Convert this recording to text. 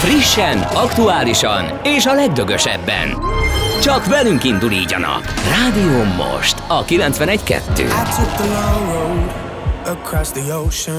Frissen, aktuálisan és a legdögösebben. Csak velünk indul így a nap. Rádió Most a 91.2. I took the long road across the ocean.